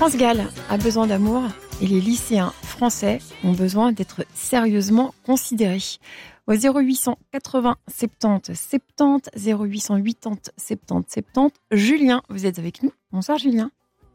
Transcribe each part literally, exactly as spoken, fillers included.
France Gall a besoin d'amour et les lycéens français ont besoin d'être sérieusement considérés. Au zéro huit cent quatre-vingts soixante-dix soixante-dix, zéro huit cent quatre-vingts soixante-dix soixante-dix, Julien, vous êtes avec nous. Bonsoir Julien.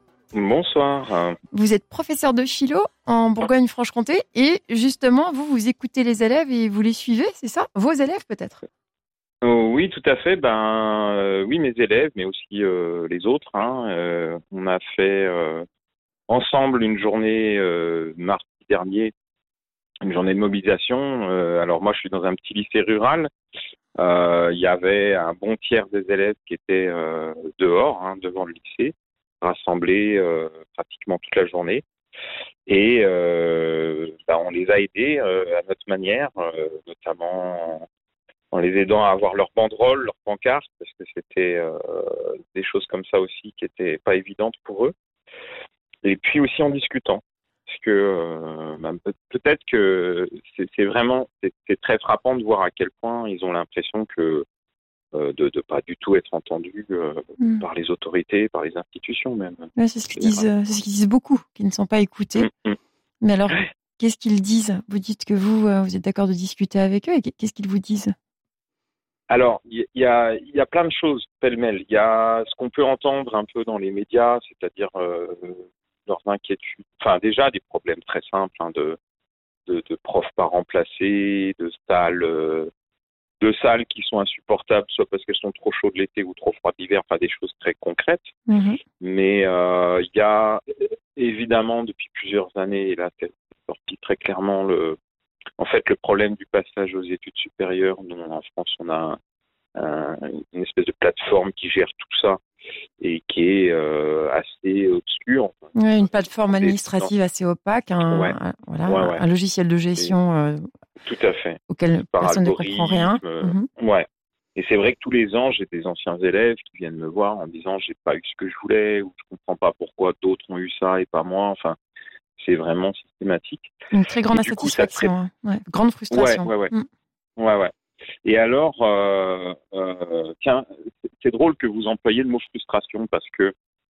Bonsoir. Vous êtes professeur de philo en Bourgogne-Franche-Comté et justement, vous, vous écoutez les élèves et vous les suivez, c'est ça? Vos élèves peut-être? Oh, oui, tout à fait. Ben, euh, oui, mes élèves, mais aussi euh, les autres. Hein. Euh, on a fait euh, ensemble une journée euh, mardi dernier, une journée de mobilisation. Euh, alors moi, je suis dans un petit lycée rural. Euh, Il y avait un bon tiers des élèves qui étaient euh, dehors, hein, devant le lycée, rassemblés euh, pratiquement toute la journée. Et euh, ben, on les a aidés euh, à notre manière, euh, notamment en les aidant à avoir leur banderole, leur pancarte, parce que c'était euh, des choses comme ça aussi qui étaient pas évidentes pour eux. Et puis aussi en discutant, parce que euh, ben, peut-être que c'est, c'est vraiment c'est, c'est très frappant de voir à quel point ils ont l'impression que euh, de ne pas du tout être entendus euh, mmh. par les autorités, par les institutions même. Ouais, c'est ce qu'ils disent, c'est ce qu'ils disent beaucoup, qu'ils ne sont pas écoutés. Mmh, mmh. Mais alors, qu'est-ce qu'ils disent? Vous dites que vous, vous êtes d'accord de discuter avec eux, et qu'est-ce qu'ils vous disent? Alors, il y, y a, il y a plein de choses pêle-mêle. Il y a ce qu'on peut entendre un peu dans les médias, c'est-à-dire euh, leurs inquiétudes. Enfin, déjà des problèmes très simples hein, de, de, de profs pas remplacés, de salles, euh, de salles qui sont insupportables, soit parce qu'elles sont trop chaudes l'été ou trop froides l'hiver. Enfin, des choses très concrètes. Mmh. Mais euh, il y a évidemment depuis plusieurs années, et là, c'est sorti très clairement le. En fait, le problème du passage aux études supérieures, nous, en France, on a un, une espèce de plateforme qui gère tout ça et qui est euh, assez obscure. Oui, une plateforme administrative assez opaque, un, ouais. un, voilà, ouais, ouais. un logiciel de gestion euh, tout à fait. auquel Par personne ne comprend rien. Euh, mm-hmm. Ouais. Et c'est vrai que tous les ans, j'ai des anciens élèves qui viennent me voir en disant j'ai pas eu ce que je voulais ou je comprends pas pourquoi d'autres ont eu ça et pas moi. Enfin. C'est vraiment systématique. Une très grande insatisfaction, coup, très... ouais. grande frustration. Ouais, ouais, ouais. Mm. ouais, ouais. Et alors, euh, euh, tiens, c'est drôle que vous employiez le mot frustration parce que,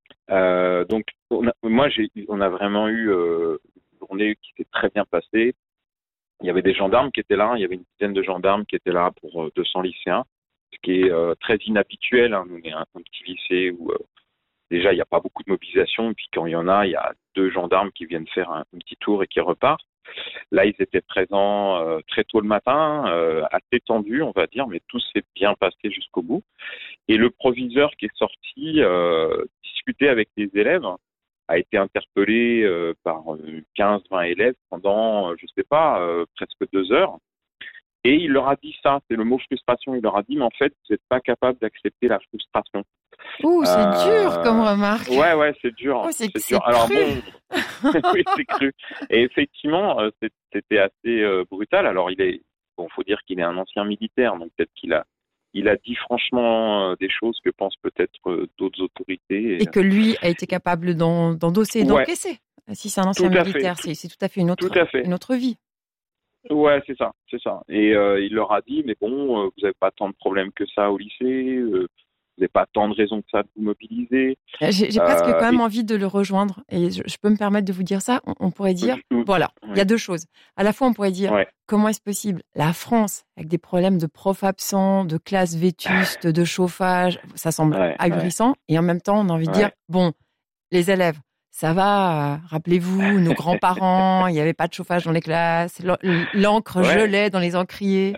euh, donc, on a, moi, j'ai, on a vraiment eu euh, une journée qui s'est très bien passée. Il y avait des gendarmes qui étaient là, il y avait une dizaine de gendarmes qui étaient là pour euh, deux cents lycéens, ce qui est euh, très inhabituel. Hein. Nous, on est un, un petit lycée où euh, déjà, il n'y a pas beaucoup de mobilisation. Et puis, quand il y en a, il y a deux gendarmes qui viennent faire un, un petit tour et qui repartent. Là, ils étaient présents euh, très tôt le matin, euh, assez tendus, on va dire, mais tout s'est bien passé jusqu'au bout. Et le proviseur qui est sorti euh, discuter avec les élèves a été interpellé euh, par quinze vingt élèves pendant, je sais pas, euh, presque deux heures. Et il leur a dit ça, c'est le mot frustration. Il leur a dit, mais en fait, vous n'êtes pas capable d'accepter la frustration. Ouh, c'est euh... dur comme remarque. Ouais, ouais, c'est dur. Oh, c'est, c'est c'est dur. Cru. Alors bon, oui, c'est cru. Et effectivement, c'était assez euh, brutal. Alors il est, bon, faut dire qu'il est un ancien militaire, donc peut-être qu'il a, il a dit franchement euh, des choses que pensent peut-être euh, d'autres autorités. Et, et que lui a été capable d'en, d'endosser et ouais. d'encaisser. Si c'est un ancien tout militaire, c'est, c'est tout à fait une autre, tout à fait. une autre vie. Ouais, c'est ça, c'est ça. Et euh, il leur a dit, mais bon, euh, vous n'avez pas tant de problèmes que ça au lycée, euh, vous n'avez pas tant de raisons que ça de vous mobiliser. J'ai, j'ai euh, presque quand même et... envie de le rejoindre. Et je, je peux me permettre de vous dire ça. On, on pourrait dire, mmh, voilà, il ouais. y a deux choses. À la fois, on pourrait dire, ouais. comment est-ce possible? La France, avec des problèmes de profs absents, de classes vétustes, de chauffage, ça semble ouais, ahurissant. Ouais. Et en même temps, on a envie de dire, bon, les élèves, ça va, rappelez-vous, nos grands-parents, il n'y avait pas de chauffage dans les classes, l'encre ouais. gelait dans les encriers.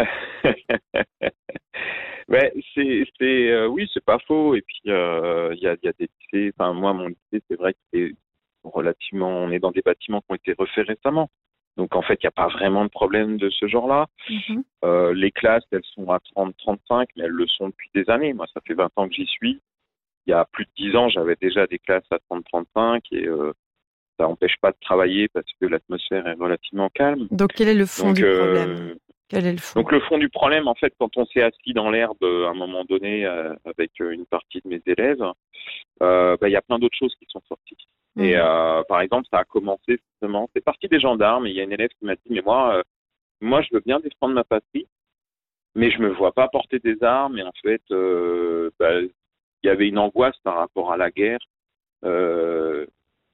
Ouais, c'est, c'est, euh, oui, c'est pas faux. Et puis, il euh, y, a, y a des lycées, enfin, moi, mon lycée, c'est vrai que c'est relativement, on est dans des bâtiments qui ont été refaits récemment. Donc, en fait, il n'y a pas vraiment de problème de ce genre-là. Mm-hmm. Euh, les classes, elles sont à trente trente-cinq, mais elles le sont depuis des années. Moi, ça fait vingt ans que j'y suis. Il y a plus de dix ans, j'avais déjà des classes à trente trente-cinq et euh, ça n'empêche pas de travailler parce que l'atmosphère est relativement calme. Donc, quel est le fond donc, du euh, problème? Quel est le fond? Donc, le fond du problème, en fait, quand on s'est assis dans l'herbe à un moment donné euh, avec une partie de mes élèves, euh, bah, y a plein d'autres choses qui sont sorties. Mmh. Et euh, par exemple, ça a commencé justement, c'est parti des gendarmes et il y a une élève qui m'a dit, mais moi, euh, moi, je veux bien défendre ma patrie, mais je me vois pas porter des armes et en fait, euh, bah, il y avait une angoisse par rapport à la guerre. Euh,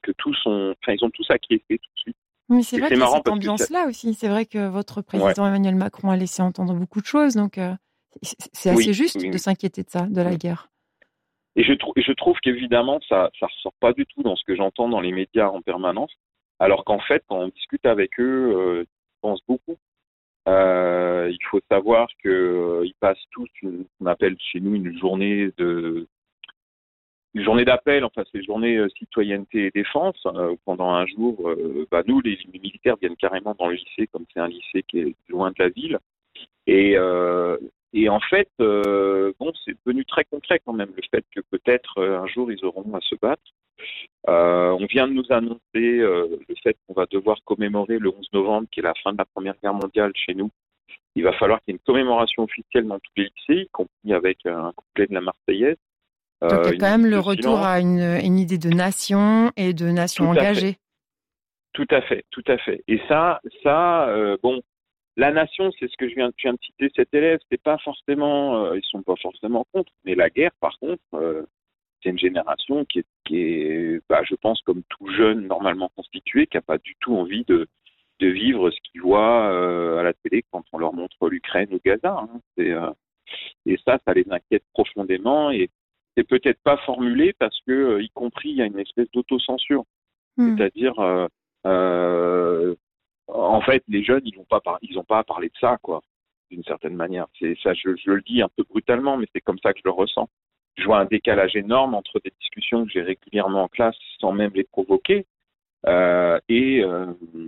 que tous ont, enfin, ils ont tous acquiescé tout de suite. Mais c'est et vrai qu'il y a cette ambiance-là aussi. C'est vrai que votre président ouais. Emmanuel Macron a laissé entendre beaucoup de choses, donc euh, c'est assez oui, juste oui, de oui. s'inquiéter de ça, de la oui. guerre. Et je, tr- je trouve qu'évidemment, ça ça ressort pas du tout dans ce que j'entends dans les médias en permanence, alors qu'en fait, quand on discute avec eux, euh, ils pensent beaucoup. Euh, il faut savoir qu'ils euh, passent tous une, on appelle chez nous une journée de une journée d'appel, enfin c'est journée euh, citoyenneté et défense. Euh, pendant un jour, euh, bah, nous les, les militaires viennent carrément dans le lycée, comme c'est un lycée qui est loin de la ville. Et euh, et en fait, euh, bon, c'est devenu très concret quand même le fait que peut-être euh, un jour ils auront à se battre. Euh, on vient de nous annoncer euh, le fait qu'on va devoir commémorer le onze novembre, qui est la fin de la Première Guerre mondiale chez nous. Il va falloir qu'il y ait une commémoration officielle dans tous les lycées, y compris avec un couplet de la Marseillaise. Donc euh, il y a quand même le retour silence. à une, une idée de nation et de nation tout engagée. Tout à fait, tout à fait. Et ça, ça, euh, bon, la nation, c'est ce que je viens, je viens de citer cet élève. C'est pas forcément, euh, ils sont pas forcément contre, mais la guerre, par contre. Euh, C'est une génération qui est, qui est bah, je pense, comme tout jeune normalement constitué, qui n'a pas du tout envie de, de vivre ce qu'ils voient euh, à la télé quand on leur montre l'Ukraine ou Gaza. Hein. C'est, euh, et ça, ça les inquiète profondément et c'est peut-être pas formulé parce que, euh, y compris, il y a une espèce d'autocensure. Mmh. C'est-à-dire, euh, euh, en fait, les jeunes, ils n'ont pas, par... ils ont pas à parler de ça, quoi, d'une certaine manière. C'est ça, je, je le dis un peu brutalement, mais c'est comme ça que je le ressens. Je vois un décalage énorme entre des discussions que j'ai régulièrement en classe sans même les provoquer euh, et, euh,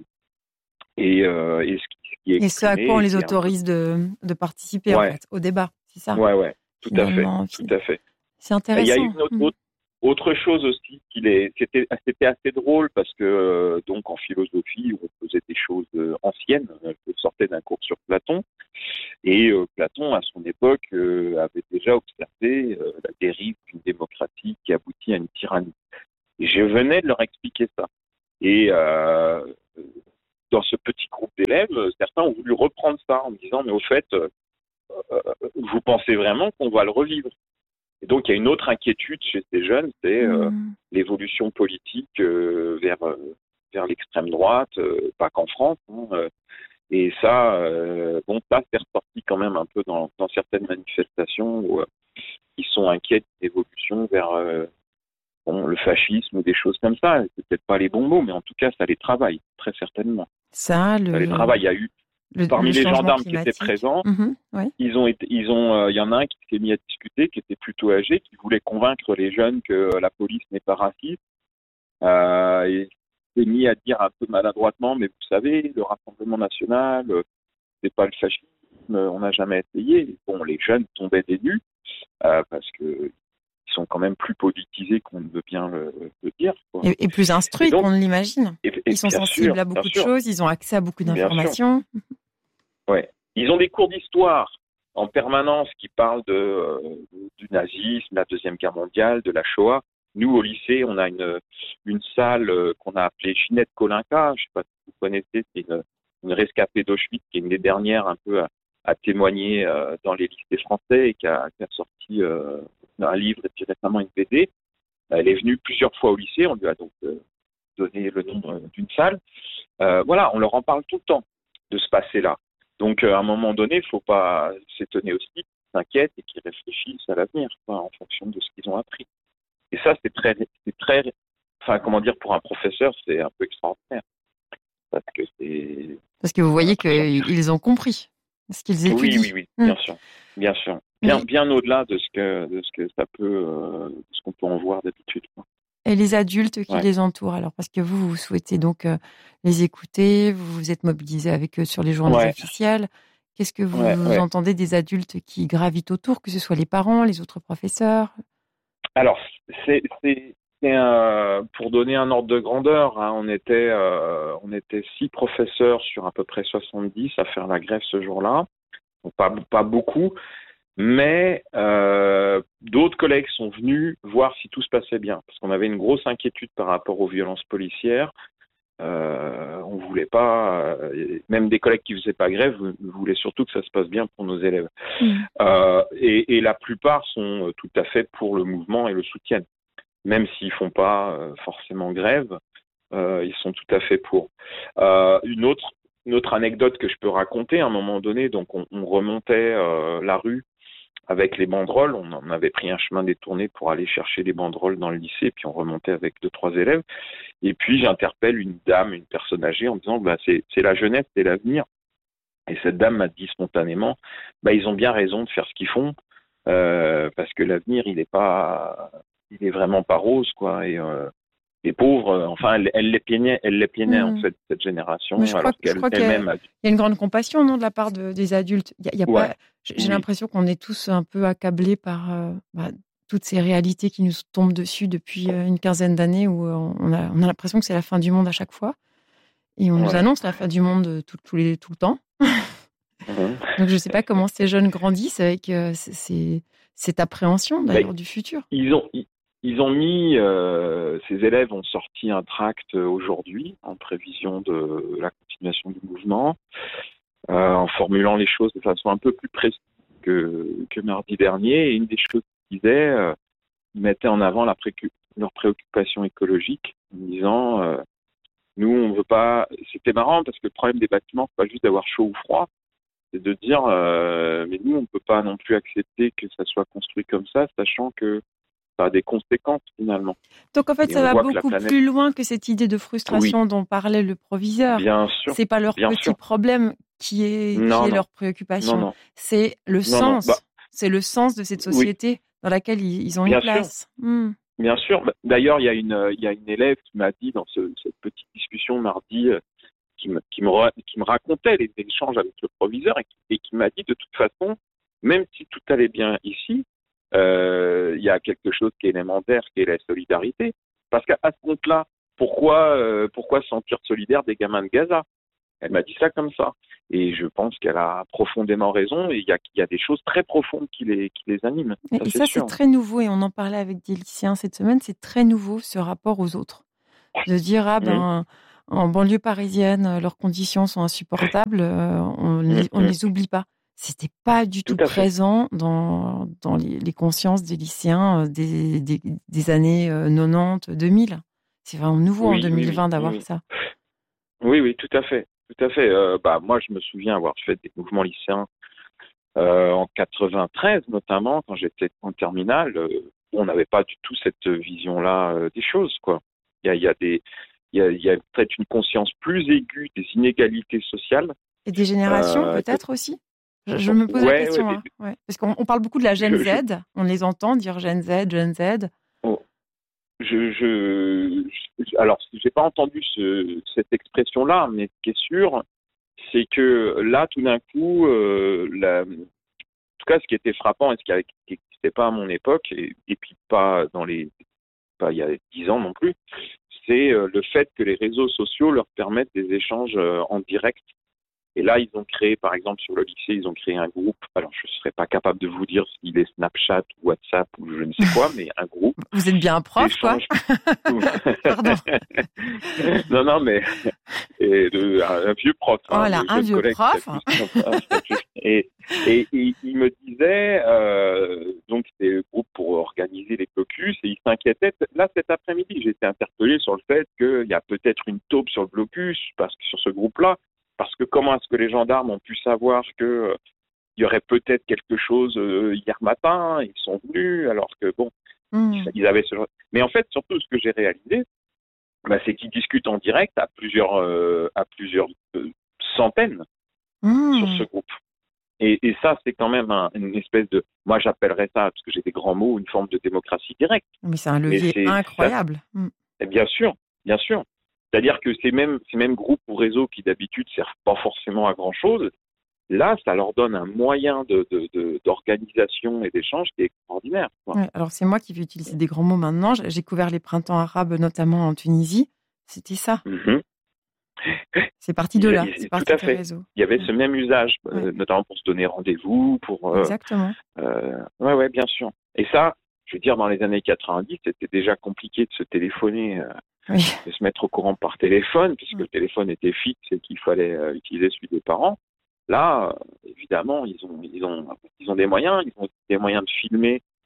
et, euh, et ce qui est et ce à quoi on les autorise de, de participer ouais. en fait, au débat, c'est ça? Ouais, ouais, tout à fait, tout à fait. C'est intéressant. Il y a une autre, autre, autre chose aussi qui est, c'était, c'était assez drôle parce que euh, donc en philosophie on faisait des choses euh, anciennes, on sortait d'un cours sur Platon. Et euh, Platon, à son époque, euh, avait déjà observé euh, la dérive d'une démocratie qui aboutit à une tyrannie. Et je venais de leur expliquer ça. Et euh, dans ce petit groupe d'élèves, certains ont voulu reprendre ça en me disant, mais au fait, euh, vous pensez vraiment qu'on va le revivre? Et donc, il y a une autre inquiétude chez ces jeunes, c'est euh, mmh. l'évolution politique euh, vers, euh, vers l'extrême droite, euh, pas qu'en France, hein, euh, Et ça, euh, bon, ça, c'est ressorti quand même un peu dans, dans certaines manifestations où euh, ils sont inquiets d'évolution vers euh, bon, le fascisme ou des choses comme ça. C'est peut-être pas les bons mots, mais en tout cas, ça les travaille, très certainement. Ça, le... ça les travaille. Il y a eu, le, parmi le les gendarmes climatique. Qui étaient présents, mmh, ouais. ils ont été, ils ont, euh, il y en a un qui s'est mis à discuter, qui était plutôt âgé, qui voulait convaincre les jeunes que la police n'est pas raciste. Euh, et s'est mis à dire un peu maladroitement, mais vous savez, le Rassemblement national, euh, c'est pas le fascisme, euh, on n'a jamais essayé. Bon, les jeunes tombaient des nues euh, parce que ils sont quand même plus politisés qu'on ne veut bien le, le dire. Quoi. Et, et plus instruits et donc, qu'on ne l'imagine. Et, et ils sont sensibles sûr, à beaucoup de sûr. choses, ils ont accès à beaucoup d'informations. Ouais, ils ont des cours d'histoire en permanence qui parlent de euh, du nazisme, de la Deuxième Guerre mondiale, de la Shoah. Nous, au lycée, on a une, une salle qu'on a appelée Ginette Kolinka. Je ne sais pas si vous connaissez, c'est une, une rescapée d'Auschwitz qui est une des dernières un peu à, à témoigner euh, dans les lycées français et qui a, qui a sorti euh, un livre et puis récemment une B D. Elle est venue plusieurs fois au lycée. On lui a donc euh, donné le nom d'une salle. Euh, voilà, on leur en parle tout le temps de ce passé-là. Donc, euh, à un moment donné, il ne faut pas s'étonner aussi qu'ils s'inquiètent et qu'ils réfléchissent à l'avenir quoi, en fonction de ce qu'ils ont appris. Et ça, c'est très, c'est très, enfin, comment dire, pour un professeur, c'est un peu extraordinaire. Parce que c'est. Parce que vous voyez qu'ils ont compris ce qu'ils étudient. Oui, oui, oui, bien mmh. sûr, bien sûr. Bien, bien au-delà de ce que, de ce que ça peut, euh, de ce qu'on peut en voir d'habitude. Quoi. Et les adultes qui ouais. les entourent, alors, parce que vous, vous souhaitez donc euh, les écouter, vous vous êtes mobilisé avec eux sur les journées ouais. officielles. Qu'est-ce que vous, ouais, vous ouais. entendez des adultes qui gravitent autour, que ce soit les parents, les autres professeurs? Alors, c'est, c'est, c'est un, pour donner un ordre de grandeur, hein, on était, euh, on était six professeurs sur à peu près soixante-dix à faire la grève ce jour-là. Donc pas, pas beaucoup, mais euh, d'autres collègues sont venus voir si tout se passait bien, parce qu'on avait une grosse inquiétude par rapport aux violences policières. Euh, on voulait pas, euh, même des collègues qui faisaient pas grève voulaient surtout que ça se passe bien pour nos élèves. Mmh. Euh, et, et la plupart sont tout à fait pour le mouvement et le soutiennent. même s'ils font pas euh, forcément grève, euh, ils sont tout à fait pour. Euh, une autre, une autre anecdote que je peux raconter, à un moment donné, donc on, on remontait euh, la rue avec les banderoles, on en avait pris un chemin détourné pour aller chercher les banderoles dans le lycée, puis on remontait avec deux, trois élèves. Et puis j'interpelle une dame, une personne âgée, en disant bah, c'est, c'est la jeunesse, c'est l'avenir. Et cette dame m'a dit spontanément, bah, ils ont bien raison de faire ce qu'ils font, euh, parce que l'avenir, il est pas, il est vraiment pas rose, quoi. Et euh, les pauvres, euh, enfin, elle, elle les plaignait, elle les plaignait mmh. en fait cette génération, Mais je alors crois, qu'elle je crois elle-même qu'il y a, a... il y a une grande compassion, non, de la part de, des adultes. Il y a, il y a ouais. pas, j'ai, j'ai oui. l'impression qu'on est tous un peu accablés par euh, bah, toutes ces réalités qui nous tombent dessus depuis euh, une quinzaine d'années, où euh, on a, on a l'impression que c'est la fin du monde à chaque fois, et on ouais. nous annonce la fin du monde tout, tout, les, tout le temps. Mmh. Donc je ne sais pas comment ces jeunes grandissent avec euh, c'est, cette appréhension d'ailleurs bah, du futur. Ils ont, ils, ils ont mis, euh, ces élèves ont sorti un tract aujourd'hui en prévision de la continuation du mouvement, euh, en formulant les choses de façon un peu plus précise que, que mardi dernier. Et une des choses qu'ils disaient, euh, ils mettaient en avant la pré- leur préoccupation écologique en disant euh, nous on veut pas. C'était marrant parce que le problème des bâtiments, c'est pas juste d'avoir chaud ou froid. C'est de dire, euh, mais nous, on ne peut pas non plus accepter que ça soit construit comme ça, sachant que ça a des conséquences finalement. Donc en fait, et ça va beaucoup planète... plus loin que cette idée de frustration oui. dont parlait le proviseur. Bien sûr. C'est pas leur bien petit sûr. problème qui est, non, qui est non. leur préoccupation. Non, non. C'est le non, sens. non. Bah, c'est le sens de cette société oui. dans laquelle ils, ils ont bien une place. Sûr. Hmm. Bien sûr. D'ailleurs, il y a une, il y a une élève qui m'a dit dans ce, cette petite discussion mardi. Qui me, qui, me, qui me racontait les échanges avec le proviseur et qui, et qui m'a dit de toute façon, même si tout allait bien ici, euh, il y a quelque chose qui est élémentaire, qui est la solidarité. Parce qu'à ce compte-là, pourquoi, euh, pourquoi se sentir solidaire des gamins de Gaza ? Elle m'a dit ça comme ça. Et je pense qu'elle a profondément raison et il y a, il y a des choses très profondes qui les, qui les animent. Ça, et ça, c'est, c'est très nouveau et on en parlait avec des lycéens cette semaine, c'est très nouveau ce rapport aux autres. De dire, ah ben... Mmh. En banlieue parisienne, leurs conditions sont insupportables, euh, on ne les, les oublie pas. C'était pas du tout, tout présent dans, dans les, les consciences des lycéens des, des, des années quatre-vingt-dix, deux mille. C'est vraiment nouveau oui, en deux mille vingt oui, d'avoir oui. ça. Oui, oui, tout à fait. Tout à fait. Euh, bah, moi, je me souviens avoir fait des mouvements lycéens euh, en quatre-vingt-treize, notamment, quand j'étais en terminale. Euh, on n'avait pas du tout cette vision-là euh, des choses, quoi. Il y a, il y a des... Il y, a, il y a peut-être une conscience plus aiguë des inégalités sociales. Et des générations, euh, peut-être aussi je, je me pose ouais, la question. Ouais, hein. ouais. Parce qu'on on parle beaucoup de la Gen je, Z. Je, on les entend dire Gen Z, Gen Z. Oh, je, je, je, alors, je n'ai pas entendu ce, cette expression-là, mais ce qui est sûr, c'est que là, tout d'un coup, euh, la, en tout cas, ce qui était frappant et ce qui n'existait pas à mon époque, et, et puis pas dans les, pas il y a dix ans non plus, c'est le fait que les réseaux sociaux leur permettent des échanges en direct. Et là, ils ont créé, par exemple, sur le lycée, ils ont créé un groupe. Alors, je ne serais pas capable de vous dire s'il est Snapchat ou WhatsApp ou je ne sais quoi, mais un groupe. Vous êtes bien un prof, quoi. Pardon. non, non, mais et de, un, un vieux prof. Voilà, hein, un vieux prof. et, et, et il me disait, euh, donc c'était le groupe pour organiser les blocus, et il s'inquiétait. Là, cet après-midi, j'ai été interpellé sur le fait qu'il y a peut-être une taupe sur le blocus, parce que sur ce groupe-là. Parce que comment est-ce que les gendarmes ont pu savoir qu'il euh, y aurait peut-être quelque chose euh, hier matin, ils sont venus, alors que bon, mmh. ils avaient ce genre... Mais en fait, surtout, ce que j'ai réalisé, bah, c'est qu'ils discutent en direct à plusieurs, euh, à plusieurs euh, centaines mmh. sur ce groupe. Et, et ça, c'est quand même un, une espèce de... Moi, j'appellerais ça, parce que j'ai des grands mots, une forme de démocratie directe. Mais c'est un levier c'est, incroyable. Ça, mmh. Bien sûr, bien sûr. C'est-à-dire que ces mêmes, ces mêmes groupes ou réseaux qui d'habitude ne servent pas forcément à grand-chose, là, ça leur donne un moyen de, de, de, d'organisation et d'échange qui est extraordinaire. Ouais, alors, c'est moi qui vais utiliser des grands mots maintenant. J'ai couvert les printemps arabes, notamment en Tunisie. C'était ça. Mm-hmm. C'est parti de là. Il, c'est tout parti à fait. Réseau. Il y avait ouais. ce même usage, ouais. euh, notamment pour se donner rendez-vous. Pour, euh, Exactement. Euh, ouais, ouais, bien sûr. Et ça, je veux dire, dans les années quatre-vingt-dix, c'était déjà compliqué de se téléphoner. Euh, Oui. de se mettre au courant par téléphone, puisque oui. le téléphone était fixe et qu'il fallait euh, utiliser celui des parents. Là, euh, évidemment, ils ont, ils ont, ils ont des moyens, ils ont des moyens de filmer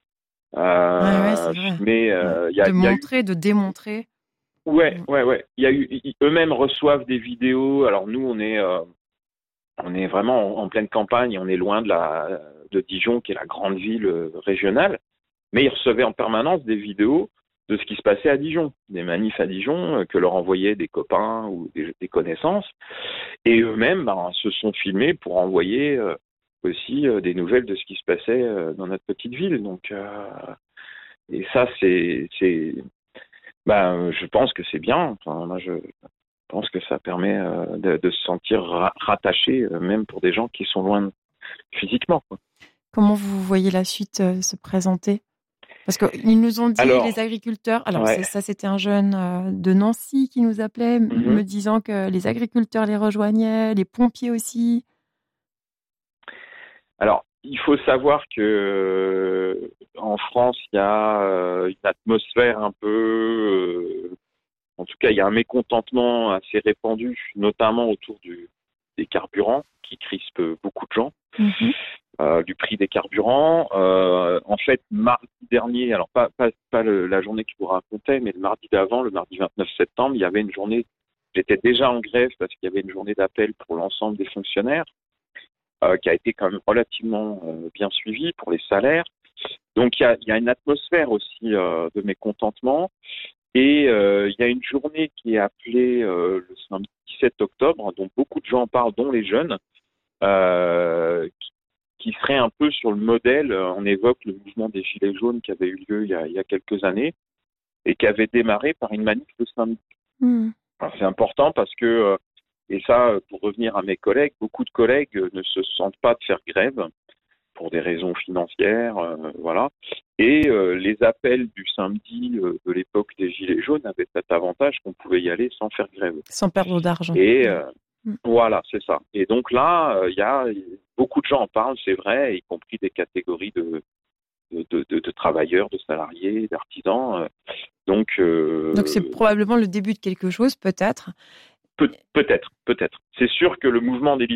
Euh, ouais, ouais, c'est vrai. Mais euh, y a, de y a montrer, eu... de démontrer. Ouais, ouais, ouais. Il y a eu, eux-mêmes reçoivent des vidéos. Alors nous, on est, euh, on est vraiment en, en pleine campagne. On est loin de la, de Dijon, qui est la grande ville régionale. Mais ils recevaient en permanence des vidéos de ce qui se passait à Dijon, des manifs à Dijon que leur envoyaient des copains ou des, des connaissances. Et eux-mêmes, ben, se sont filmés pour envoyer euh, aussi euh, des nouvelles de ce qui se passait euh, dans notre petite ville. Donc, euh, et ça, c'est, c'est, ben, je pense que c'est bien. Enfin, moi, je pense que ça permet euh, de, de se sentir ra- rattaché, euh, même pour des gens qui sont loin physiquement, quoi. Comment vous voyez la suite euh, se présenter ? Parce qu'ils nous ont dit, alors, les agriculteurs, alors ouais. ça c'était un jeune euh, de Nancy qui nous appelait, mm-hmm. me disant que les agriculteurs les rejoignaient, les pompiers aussi. Alors, il faut savoir que euh, en France, il y a euh, une atmosphère un peu, euh, en tout cas, il y a un mécontentement assez répandu, notamment autour du, des carburants, qui crispent beaucoup de gens. Mm-hmm. Euh, du prix des carburants. Euh, en fait, mardi dernier, alors pas, pas, pas le, la journée que je vous racontais, mais le mardi d'avant, le mardi vingt-neuf septembre, il y avait une journée, j'étais déjà en grève parce qu'il y avait une journée d'appel pour l'ensemble des fonctionnaires, euh, qui a été quand même relativement euh, bien suivie pour les salaires. Donc il y a, il y a une atmosphère aussi euh, de mécontentement. Et euh, il y a une journée qui est appelée euh, le samedi dix-sept octobre, dont beaucoup de gens parlent, dont les jeunes, euh, qui qui serait un peu sur le modèle, on évoque le mouvement des Gilets jaunes qui avait eu lieu il y a, il y a quelques années et qui avait démarré par une manif le samedi. Mmh. Alors, c'est important parce que, et ça, pour revenir à mes collègues, beaucoup de collègues ne se sentent pas de faire grève pour des raisons financières, euh, voilà. Et euh, les appels du samedi euh, de l'époque des Gilets jaunes avaient cet avantage qu'on pouvait y aller sans faire grève. Sans perdre d'argent. Et euh, mmh. voilà, c'est ça. Et donc là, il euh, y a beaucoup de gens en parlent, c'est vrai, y compris des catégories de, de, de, de, de travailleurs, de salariés, d'artisans. Donc, euh, donc c'est probablement le début de quelque chose, peut-être. Pe- peut-être, peut-être. C'est sûr que le mouvement des